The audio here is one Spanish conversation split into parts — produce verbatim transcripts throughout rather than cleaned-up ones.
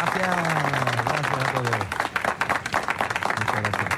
Gracias, gracias a todos. Muchas gracias.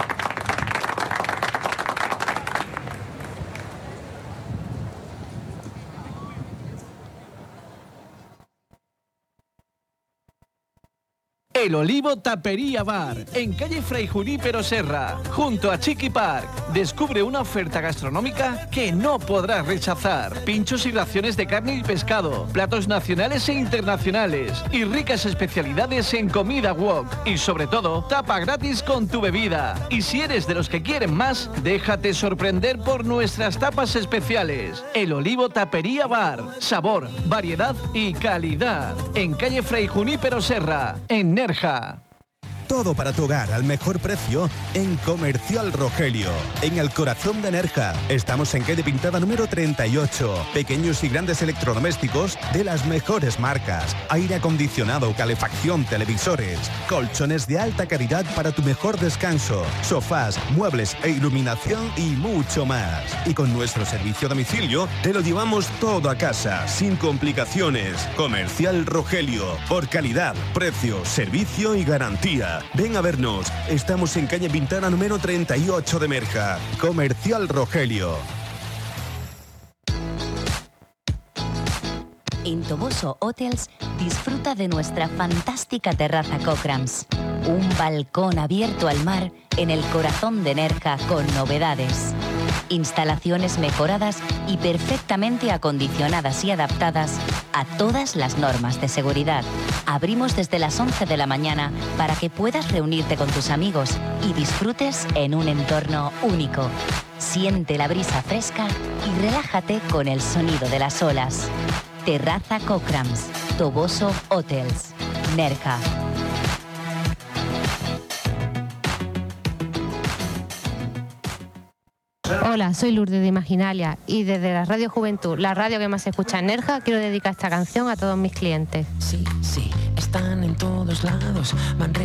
El Olivo Tapería Bar, en calle Fray Junípero Serra, junto a Chiqui Park. Descubre una oferta gastronómica que no podrás rechazar. Pinchos y raciones de carne y pescado, platos nacionales e internacionales y ricas especialidades en comida wok. Y sobre todo, tapa gratis con tu bebida. Y si eres de los que quieren más, déjate sorprender por nuestras tapas especiales. El Olivo Tapería Bar, sabor, variedad y calidad. En calle Fray Junípero Serra, en Nerja. Todo para tu hogar al mejor precio en Comercial Rogelio, en el corazón de Nerja. Estamos en calle Pintada número treinta y ocho. Pequeños y grandes electrodomésticos de las mejores marcas. Aire acondicionado, calefacción, televisores, colchones de alta calidad para tu mejor descanso, sofás, muebles e iluminación y mucho más. Y con nuestro servicio a domicilio te lo llevamos todo a casa, sin complicaciones. Comercial Rogelio, por calidad, precio, servicio y garantía. Ven a vernos. Estamos en calle Pintana número treinta y ocho de Nerja. Comercial Rogelio. En Toboso Hotels disfruta de nuestra fantástica terraza Cochrams. Un balcón abierto al mar en el corazón de Nerja con novedades. Instalaciones mejoradas y perfectamente acondicionadas y adaptadas a todas las normas de seguridad. Abrimos desde las once de la mañana para que puedas reunirte con tus amigos y disfrutes en un entorno único. Siente la brisa fresca y relájate con el sonido de las olas. Terraza Cochrams, Toboso Hotels, Nerja. Hola, soy Lourdes de Imaginalia y desde la Radio Juventud, la radio que más se escucha en Nerja, quiero dedicar esta canción a todos mis clientes. Sí, sí, están en todos lados. Manresa